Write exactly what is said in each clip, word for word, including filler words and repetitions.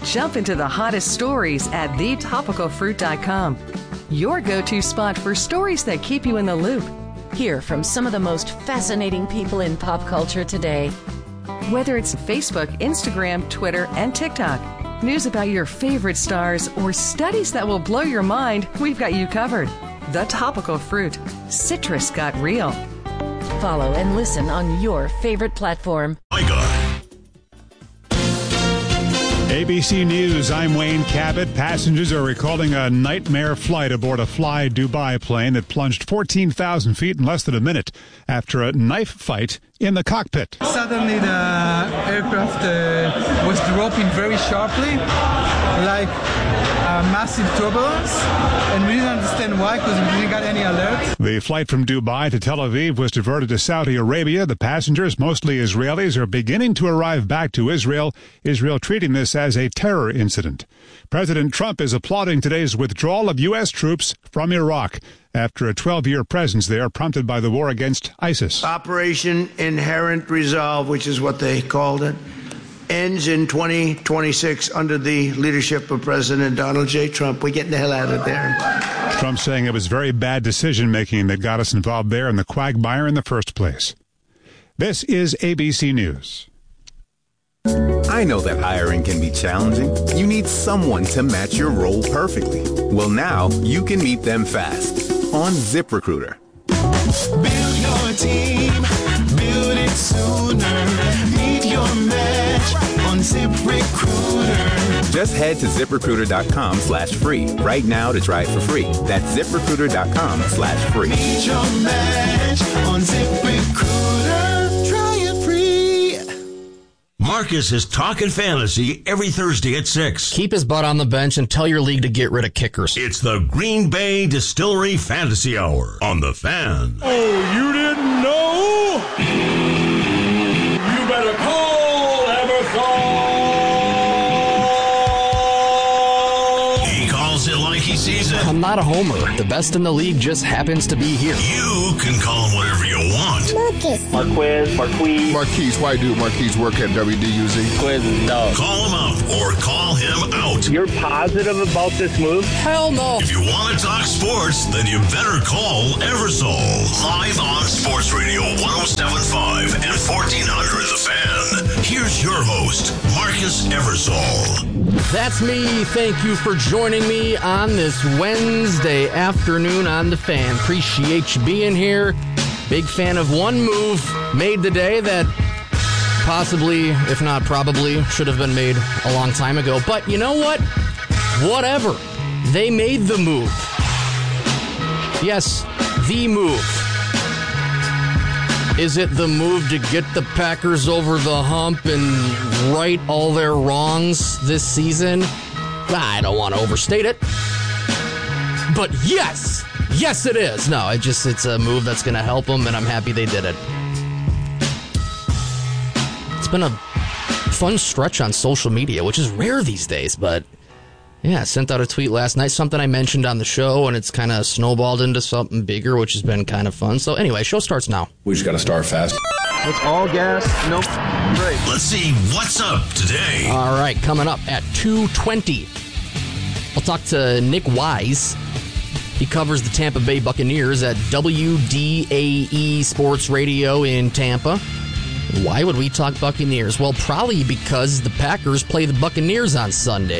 Jump into the hottest stories at the topical fruit dot com. Your go-to spot for stories that keep you in the loop. Hear from some of the most fascinating people in pop culture today. Whether it's Facebook, Instagram, Twitter, and TikTok, news about your favorite stars, or studies that will blow your mind, we've got you covered. The Topical Fruit. Citrus got real. Follow and listen on your favorite platform. A B C News, I'm Wayne Cabot. Passengers are recalling a nightmare flight aboard a Fly Dubai plane that plunged fourteen thousand feet in less than a minute after a knife fight in the cockpit. Suddenly the aircraft uh, was dropping very sharply, like a massive turbulence, and we didn't understand why because we didn't get any alert. The flight from Dubai to Tel Aviv was diverted to Saudi Arabia. The passengers, mostly Israelis, are beginning to arrive back to Israel. Israel treating this as a terror incident. President Trump is applauding today's withdrawal of U S troops from Iraq after a twelve-year presence there prompted by the war against ISIS. Operation Inherent Resolve, which is what they called it, ends in twenty twenty-six under the leadership of President Donald J. Trump. We're getting the hell out of there. Trump saying it was very bad decision-making that got us involved there in the quagmire in the first place. This is A B C News. I know that hiring can be challenging. You need someone to match your role perfectly. Well, now you can meet them fast on ZipRecruiter. Build your team, build it sooner. Meet your match on ZipRecruiter. Just head to ZipRecruiter.com slash free right now to try it for free. That's ZipRecruiter.com slash free. Meet your match on ZipRecruiter. Try it free. Marcus is talking fantasy every Thursday at six. Keep his butt on the bench and tell your league to get rid of kickers. It's the Green Bay Distillery Fantasy Hour on The Fan. Oh, you didn't know? You better call Eversole. He calls it like he sees it. I'm not a homer. The best in the league just happens to be here. You can call him whatever you want. Marcus. Marquez. Marquise. Marquise. Why do Marquise work at W D U Z? Quiz is dog. Call him up or call him out. You're positive about this move? Hell no. If you want to talk sports, then you better call Eversole. Live on Sports Radio one oh seven point five and fourteen hundred The Fan. Here's your host, Marcus Eversole. That's me. Thank you for joining me on this Wednesday afternoon on The Fan. Appreciate you being here. Big fan of one move made today that possibly, if not probably, should have been made a long time ago. But you know what? Whatever. They made the move. Yes, the move. Is it the move to get the Packers over the hump and right all their wrongs this season? I don't want to overstate it. But yes, yes it is. No, it just it's a move that's going to help them, and I'm happy they did it. It's been a fun stretch on social media, which is rare these days, but yeah, I sent out a tweet last night, something I mentioned on the show, and it's kind of snowballed into something bigger, which has been kind of fun. So anyway, show starts now. We just got to start fast. It's all gas, no break. Let's see what's up today. All right, coming up at two twenty, I'll talk to Nick Wise. He covers the Tampa Bay Buccaneers at W D A E Sports Radio in Tampa. Why would we talk Buccaneers? Well, probably because the Packers play the Buccaneers on Sunday.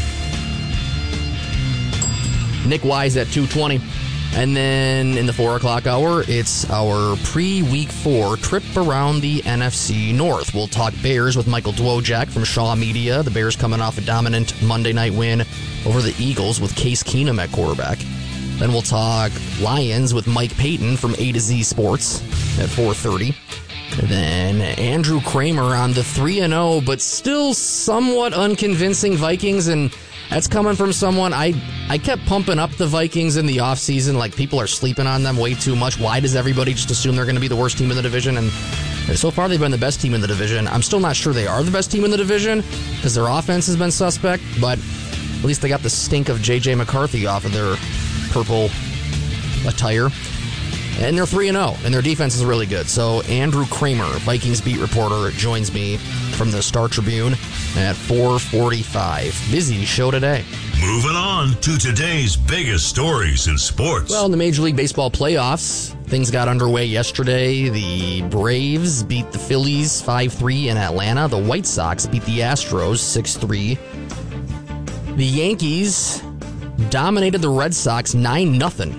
Nick Wise at two twenty. And then in the four o'clock hour, it's our pre-week four trip around the N F C North. We'll talk Bears with Michael Dwojak from Shaw Media. The Bears coming off a dominant Monday night win over the Eagles with Case Keenum at quarterback. Then we'll talk Lions with Mike Payton from A to Z Sports at four thirty. And then Andrew Kramer on the three and oh, but still somewhat unconvincing Vikings, and that's coming from someone, I, I kept pumping up the Vikings in the offseason, like people are sleeping on them way too much. Why does everybody just assume they're going to be the worst team in the division? And so far they've been the best team in the division. I'm still not sure they are the best team in the division because their offense has been suspect, but at least they got the stink of J J McCarthy off of their purple attire. And they're three and oh, and their defense is really good. So Andrew Kramer, Vikings beat reporter, joins me from the Star Tribune at four forty-five. Busy show today. Moving on to today's biggest stories in sports. Well, in the Major League Baseball playoffs, things got underway yesterday. The Braves beat the Phillies five three in Atlanta. The White Sox beat the Astros six three. The Yankees dominated the Red Sox nine nothing.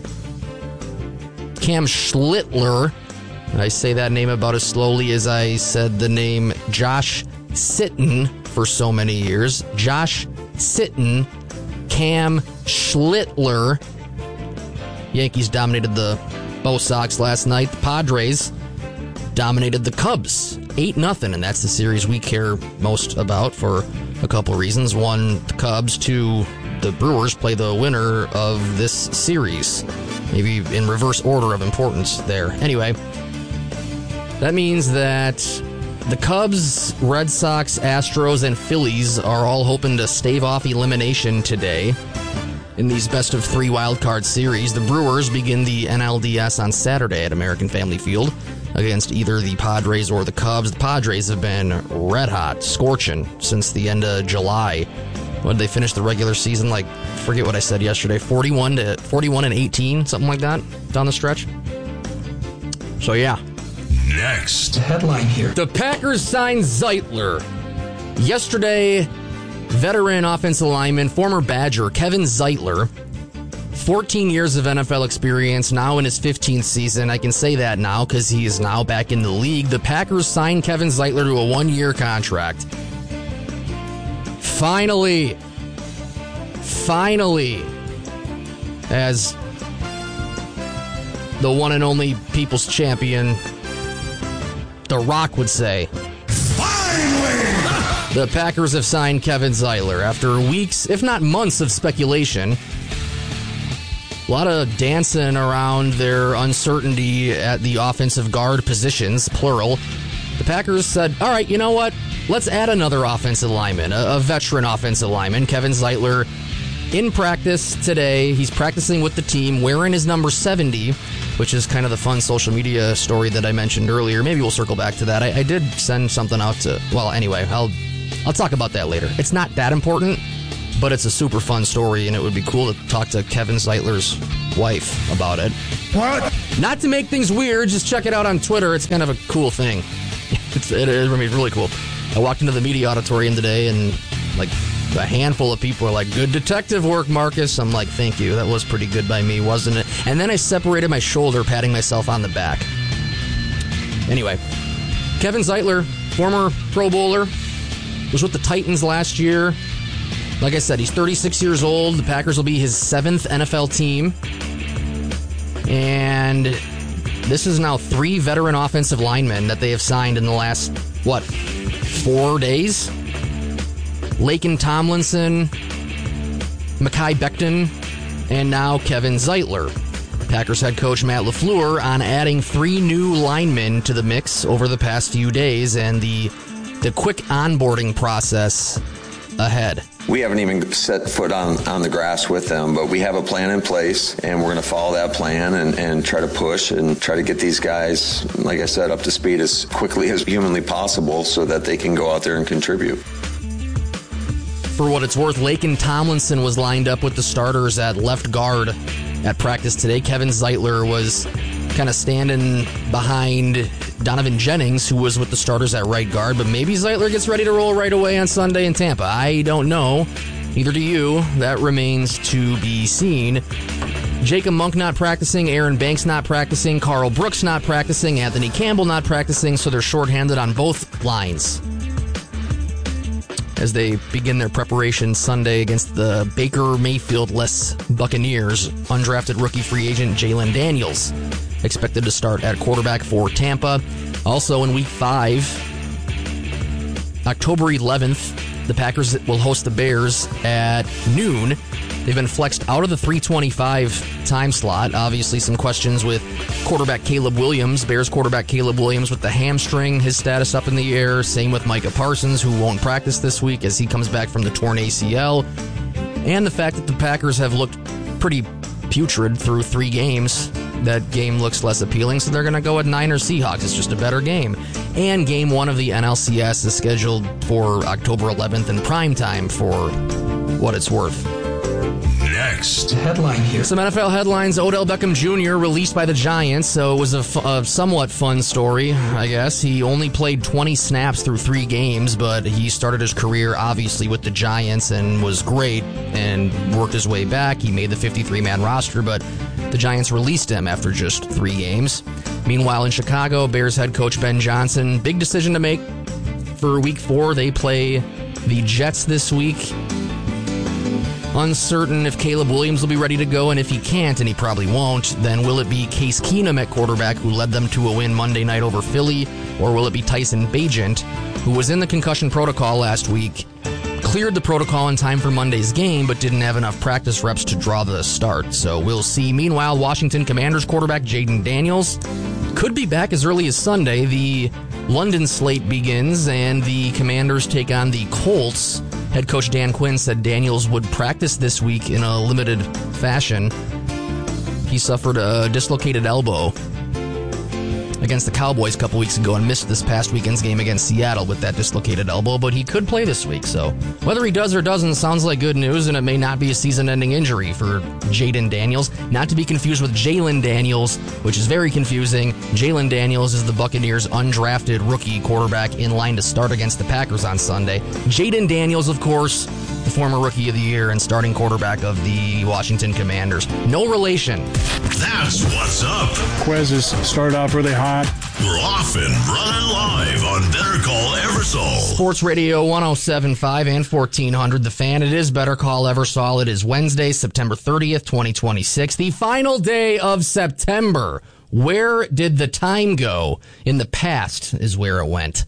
Cam Schlittler, I say that name about as slowly as I said the name Josh Sitton for so many years. Josh Sitton, Cam Schlittler. Yankees dominated the Bo Sox last night. The Padres dominated the Cubs eight nothing, and that's the series we care most about for a couple of reasons. One, the Cubs. Two, the Brewers play the winner of this series. Maybe in reverse order of importance there. Anyway, that means that the Cubs, Red Sox, Astros, and Phillies are all hoping to stave off elimination today in these best of three wildcard series. The Brewers begin the N L D S on Saturday at American Family Field against either the Padres or the Cubs. The Padres have been red hot, scorching since the end of July. When did they finish the regular season? Like, forget what I said yesterday, forty-one to forty-one and eighteen, something like that, down the stretch. So yeah. Next. The headline here. The Packers signed Zeitler. Yesterday, veteran offensive lineman, former Badger, Kevin Zeitler, fourteen years of N F L experience, now in his fifteenth season. I can say that now because he is now back in the league. The Packers signed Kevin Zeitler to a one-year contract. Finally, finally, as the one and only People's Champion, The Rock would say, finally, the Packers have signed Kevin Zeitler after weeks, if not months, of speculation. A lot of dancing around their uncertainty at the offensive guard positions, plural. The Packers said, all right, you know what? Let's add another offensive lineman, a, a veteran offensive lineman, Kevin Zeitler, in practice today. He's practicing with the team, wearing his number seventy, which is kind of the fun social media story that I mentioned earlier. Maybe we'll circle back to that. I, I did send something out to, well, anyway, I'll I'll talk about that later. It's not that important, but it's a super fun story, and it would be cool to talk to Kevin Zeitler's wife about it. What? Not to make things weird, just check it out on Twitter. It's kind of a cool thing. It's, it is, I mean, really cool. I walked into the media auditorium today, and like a handful of people were like, good detective work, Marcus. I'm like, thank you. That was pretty good by me, wasn't it? And then I separated my shoulder, patting myself on the back. Anyway, Kevin Zeitler, former Pro Bowler, was with the Titans last year. Like I said, he's thirty-six years old. The Packers will be his seventh N F L team. And this is now three veteran offensive linemen that they have signed in the last, what, four days? Laken Tomlinson, Mekhi Becton, and now Kevin Zeitler. Packers head coach Matt LaFleur on adding three new linemen to the mix over the past few days, and the the quick onboarding process ahead. We haven't even set foot on, on the grass with them, but we have a plan in place, and we're going to follow that plan and, and try to push and try to get these guys, like I said, up to speed as quickly as humanly possible so that they can go out there and contribute. For what it's worth, Laken Tomlinson was lined up with the starters at left guard at practice today. Kevin Zeitler was kind of standing behind Donovan Jennings, who was with the starters at right guard, but maybe Zeitler gets ready to roll right away on Sunday in Tampa. I don't know. Neither do you. That remains to be seen. Jacob Monk not practicing, Aaron Banks not practicing, Carl Brooks not practicing, Anthony Campbell not practicing, so they're shorthanded on both lines as they begin their preparation Sunday against the Baker Mayfield-less Buccaneers. Undrafted rookie free agent Jalen Daniels expected to start at quarterback for Tampa. Also in week five, October eleventh, the Packers will host the Bears at noon. They've been flexed out of the three twenty-five time slot. Obviously some questions with quarterback Caleb Williams, Bears quarterback Caleb Williams with the hamstring, his status up in the air. Same with Micah Parsons, who won't practice this week as he comes back from the torn A C L. And the fact that the Packers have looked pretty putrid through three games that game looks less appealing, so they're going to go with Niners Seahawks. It's just a better game. And game one of the N L C S is scheduled for October eleventh in prime time for what it's worth. Next. Headline here. Some N F L headlines. Odell Beckham Junior released by the Giants, so it was a, f- a somewhat fun story, I guess. He only played twenty snaps through three games, but he started his career, obviously, with the Giants and was great and worked his way back. He made the fifty-three man roster, but the Giants released him after just three games. Meanwhile, in Chicago, Bears head coach Ben Johnson, big decision to make for week four. They play the Jets this week. Uncertain if Caleb Williams will be ready to go, and if he can't, and he probably won't, then will it be Case Keenum at quarterback, who led them to a win Monday night over Philly, or will it be Tyson Bagent, who was in the concussion protocol last week, cleared the protocol in time for Monday's game, but didn't have enough practice reps to draw the start? So we'll see. Meanwhile, Washington Commanders quarterback Jaden Daniels could be back as early as Sunday. The London slate begins, and the Commanders take on the Colts. Head coach Dan Quinn said Daniels would practice this week in a limited fashion. He suffered a dislocated elbow against the Cowboys a couple weeks ago and missed this past weekend's game against Seattle with that dislocated elbow, but he could play this week. So whether he does or doesn't sounds like good news, and it may not be a season-ending injury for Jaden Daniels. Not to be confused with Jalen Daniels, which is very confusing. Jalen Daniels is the Buccaneers' undrafted rookie quarterback in line to start against the Packers on Sunday. Jaden Daniels, of course, the former Rookie of the Year and starting quarterback of the Washington Commanders. No relation. That's what's up. Quez started off really hot. We're off and running live on Better Call Eversole. Sports Radio one oh seven point five and fourteen hundred. The Fan. It is Better Call Eversole. It is Wednesday, September thirtieth, twenty twenty-six. The final day of September. Where did the time go? In the past is where it went.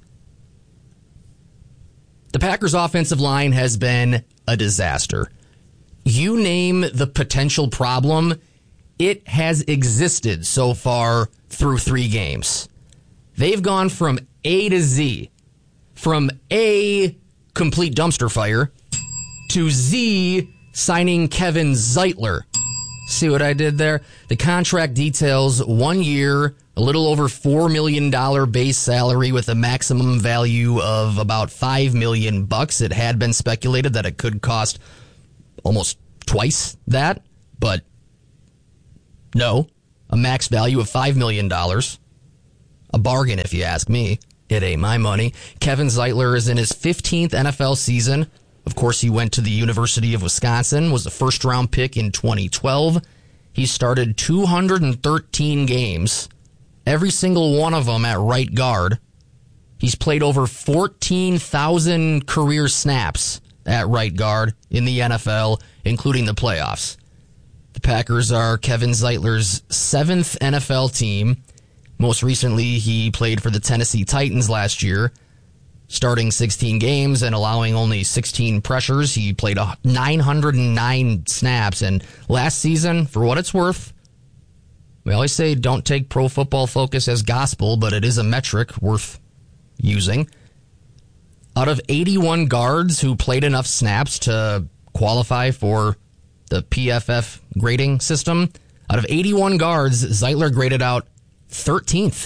The Packers' offensive line has been a disaster. You name the potential problem, it has existed so far through three games. They've gone from A to Z, from A, complete dumpster fire, to Z, signing Kevin Zeitler. See what I did there? The contract details one year, a little over four million dollars base salary with a maximum value of about five million dollars bucks. It had been speculated that it could cost almost twice that, but no, a max value of five million dollars. A bargain, if you ask me. It ain't my money. Kevin Zeitler is in his fifteenth N F L season. Of course, he went to the University of Wisconsin, was a first-round pick in twenty twelve. He started two hundred thirteen games, every single one of them at right guard. He's played over fourteen thousand career snaps at right guard in the N F L, including the playoffs. The Packers are Kevin Zeitler's seventh N F L team. Most recently, he played for the Tennessee Titans last year, starting sixteen games and allowing only sixteen pressures. He played nine hundred nine snaps, and last season, for what it's worth, we always say don't take Pro Football Focus as gospel, but it is a metric worth using. Out of eighty-one guards who played enough snaps to qualify for the P F F grading system, out of eighty-one guards, Zeitler graded out thirteenth.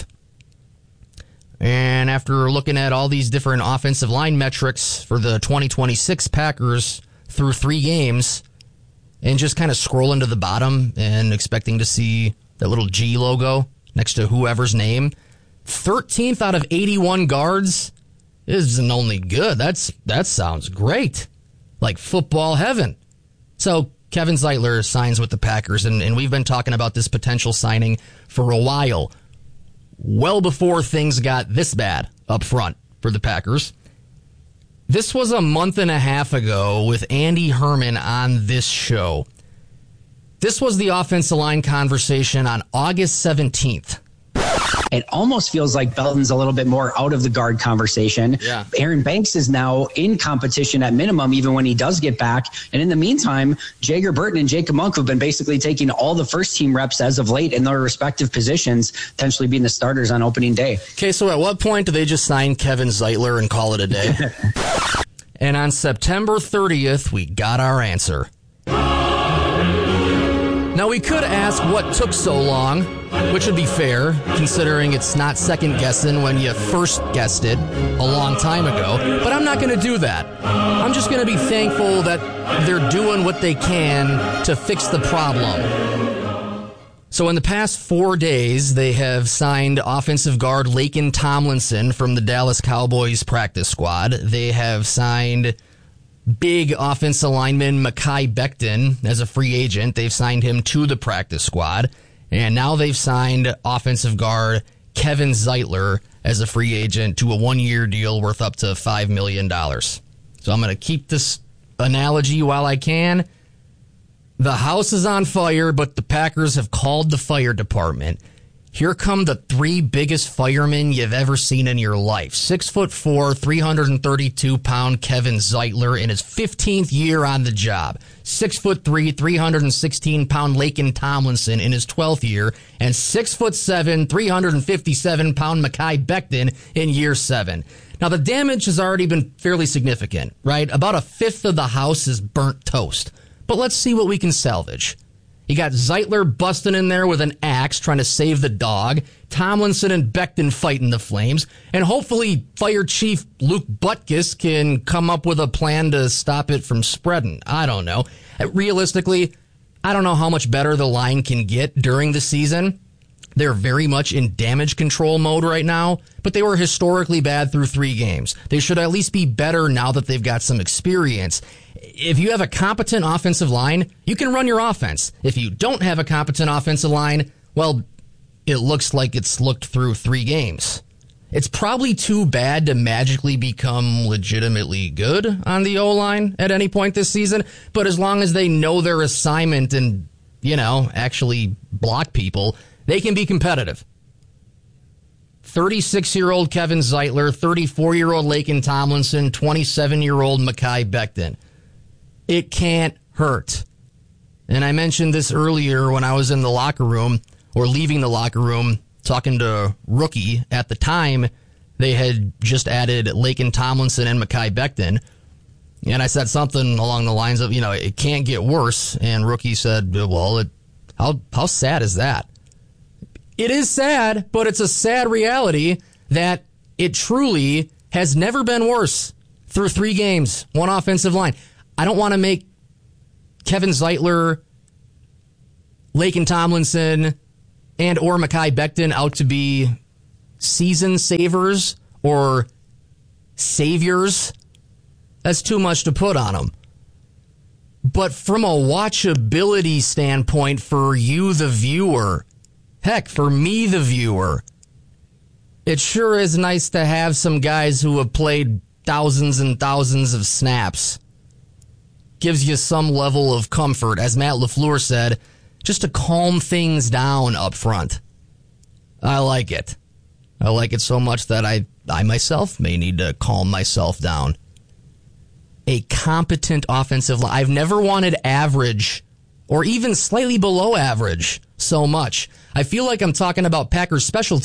And after looking at all these different offensive line metrics for the twenty twenty-six Packers through three games, and just kind of scrolling to the bottom and expecting to see that little G logo next to whoever's name, thirteenth out of eighty-one guards isn't only good. That's that sounds great. Like football heaven. So Kevin Zeitler signs with the Packers, and, and we've been talking about this potential signing for a while, well before things got this bad up front for the Packers. This was a month and a half ago with Andy Herman on this show. This was the offensive line conversation on August seventeenth. It almost feels like Belton's a little bit more out of the guard conversation. Yeah. Aaron Banks is now in competition at minimum, even when he does get back. And in the meantime, Jager Burton and Jacob Monk have been basically taking all the first team reps as of late in their respective positions, potentially being the starters on opening day. Okay, so at what point do they just sign Kevin Zeitler and call it a day? And on September thirtieth, we got our answer. Now, we could ask what took so long. which would be fair, considering it's not second guessing when you first guessed it a long time ago. But I'm not going to do that. I'm just going to be thankful that they're doing what they can to fix the problem. So in the past four days, they have signed offensive guard Laken Tomlinson from the Dallas Cowboys practice squad. They have signed big offensive lineman Mekhi Becton as a free agent. They've signed him to the practice squad. And now they've signed offensive guard Kevin Zeitler as a free agent to a one-year deal worth up to five million dollars. So I'm going to keep this analogy while I can. The house is on fire, but the Packers have called the fire department. Here come the three biggest firemen you've ever seen in your life. Six foot four, three hundred thirty-two pound Kevin Zeitler in his fifteenth year on the job. Six foot three, three hundred sixteen pound Laken Tomlinson in his twelfth year, and six foot seven, three hundred fifty-seven pound Mekhi Becton in year seven. Now the damage has already been fairly significant, right? About a fifth of the house is burnt toast. But let's see what we can salvage. You got Zeitler busting in there with an axe trying to save the dog, Tomlinson and Becton fighting the flames, and hopefully Fire Chief Luke Butkus can come up with a plan to stop it from spreading. I don't know. Realistically, I don't know how much better the line can get during the season. They're very much in damage control mode right now, but they were historically bad through three games. They should at least be better now that they've got some experience. If you have a competent offensive line, you can run your offense. If you don't have a competent offensive line, well, it looks like it's looked through three games. It's probably too bad to magically become legitimately good on the O-line at any point this season, but as long as they know their assignment and, you know, actually block people, they can be competitive. thirty-six-year-old Kevin Zeitler, thirty-four-year-old Laken Tomlinson, twenty-seven-year-old Mekhi Becton. It can't hurt. And I mentioned this earlier when I was in the locker room, or leaving the locker room, talking to Rookie. At the time, they had just added Laken Tomlinson and Mekhi Becton. And I said something along the lines of, you know, it can't get worse. And Rookie said, well, it, how how sad is that? It is sad, but it's a sad reality that it truly has never been worse through three games, one offensive line. I don't want to make Kevin Zeitler, Laken Tomlinson, and or Mekhi Becton out to be season savers or saviors. That's too much to put on them. But from a watchability standpoint for you, the viewer, heck, for me, the viewer, it sure is nice to have some guys who have played thousands and thousands of snaps. Gives you some level of comfort, as Matt LaFleur said, just to calm things down up front. I like it. I like it so much that I, I myself may need to calm myself down. A competent offensive line. I've never wanted average or even slightly below average so much. I feel like I'm talking about Packers special